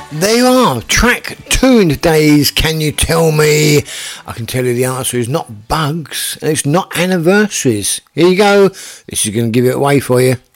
There you are, track 2 in today's Can You Tell Me? I can tell you the answer is not bugs, and it's not anniversaries. Here you go, this is going to give it away for you.